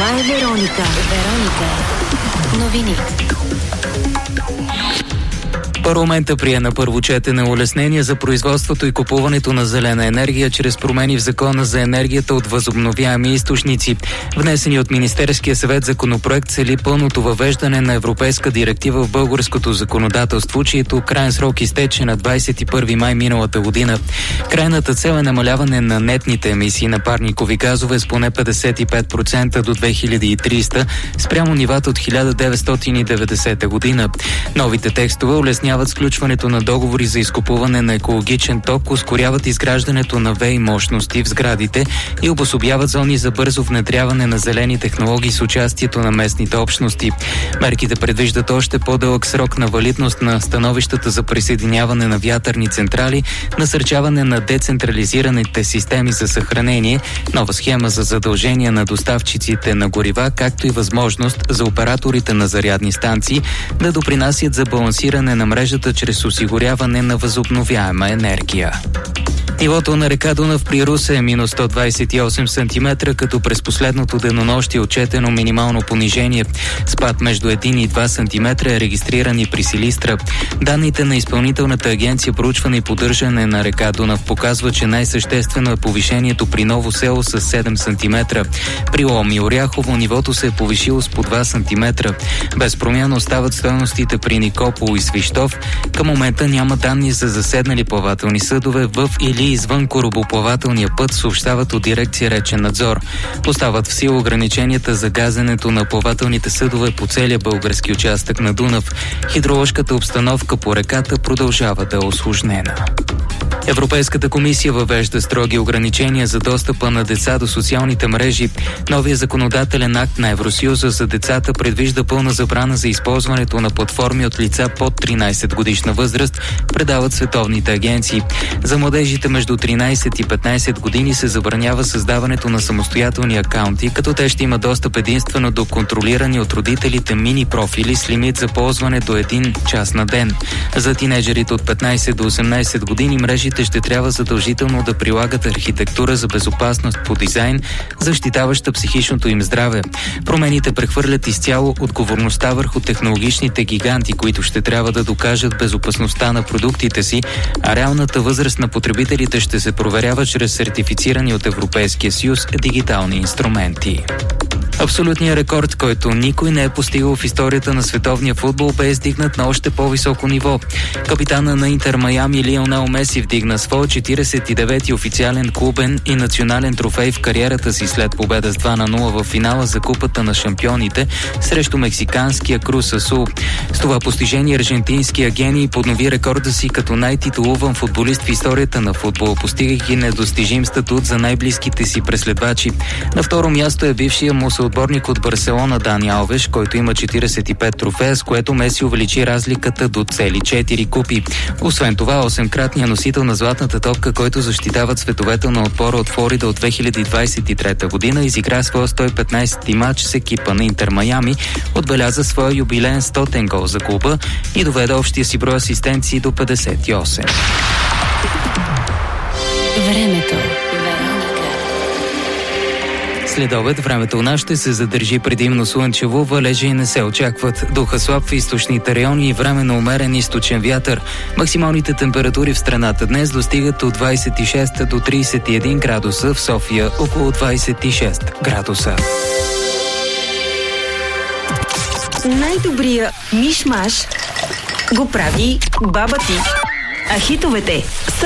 Това е Вероника. Новини. Парламентът прие на първо четене улеснения за производството и купуването на зелена енергия чрез промени в Закона за енергията от възобновяеми източници. Внесени от Министерския съвет законопроект цели пълното въвеждане на европейска директива в българското законодателство, чието крайен срок изтече на 21 май миналата година. Крайната цел е намаляване на нетните емисии на парникови газове с поне 55% до 2300 спрямо нивата от 1990 година. Новите текстове улесняват сключването на договори за изкупуване на екологичен ток, ускоряват изграждането на ВЕИ мощности в сградите и обособяват зони за бързо внедряване на зелени технологии с участието на местните общности. Мерките предвиждат още по-дълъг срок на валидност на становищата за присъединяване на вятърни централи, насърчаване на децентрализираните системи за съхранение, нова схема за задължения на доставчиците на горива, както и възможност за операторите на зарядни станции да допринасят за балансиране на мрежата чрез осигуряване на възобновяема енергия. Нивото на река Дунав при Русе е минус 128 см, като през последното денонощие е отчетено минимално понижение. Спад между 1 и 2 см е регистриран и при Силистра. Данните на Изпълнителната агенция проучване и поддържане на река Дунав показва, че най-съществено е повишението при Ново село с 7 см. При Лом и Оряхово нивото се е повишило с по 2 см. Без промяна остават стойностите при Никопол и Свищов. Към момента няма данни за заседнали плавателни съдове в или извън корабоплавателния път, съобщават от дирекция Речен надзор. Остават в сила ограниченията за газенето на плавателните съдове по целия български участък на Дунав. Хидроложката обстановка по реката продължава да е усложнена. Европейската комисия въвежда строги ограничения за достъпа на деца до социалните мрежи. Новия законодателен акт на Евросъюза за децата предвижда пълна забрана за използването на платформи от лица под 13 годишна възраст, предават световните агенции. За младежите между 13 и 15 години се забранява създаването на самостоятелни акаунти, като те ще имат достъп единствено до контролирани от родителите мини профили с лимит за ползване до 1 час на ден. За тинейджерите от 15 до 18 години мрежите ще трябва задължително да прилагат архитектура за безопасност по дизайн, защитаваща психичното им здраве. Промените прехвърлят изцяло отговорността върху технологичните гиганти, които ще трябва да докажат безопасността на продуктите си, а реалната възраст на потребителите ще се проверява чрез сертифицирани от Европейския съюз дигитални инструменти. Абсолютният рекорд, който никой не е постигал в историята на световния футбол, бе издигнат на още по-високо ниво. Капитана на Интер Майами Лионел Меси вдигна своя 49-ти официален клубен и национален трофей в кариерата си след победа с 2-0 в финала за Купата на шампионите срещу мексиканския Крус Азул. С това постижение аржентинския гений поднови рекорда си като най-титулуван футболист в историята на футбола, постигайки недостижим статут за най-близките си преследвачи. На второ място е бившия му съотборник от Барселона Дани Алвеш, който има 45 трофея, с което Меси увеличи разликата до цели 4 купи. Освен това, 8-кратният носител на златната топка, който защитават световете на отбора от Флорида от 2023 година, изигра своя 115-ти матч с екипа на Интер Майами, отбеляза своя юбилеен 100-тен гол за клуба и доведе общия си брой асистенции до 58. Времето. След обед времето у нас ще се задържи предимно слънчево, валежи не се очакват. Духа слаб в източните райони и временно умерен източен вятър. Максималните температури в страната днес достигат от 26 до 31 градуса, в София около 26 градуса. Най-добрия миш-маш го прави баба ти. А хитовете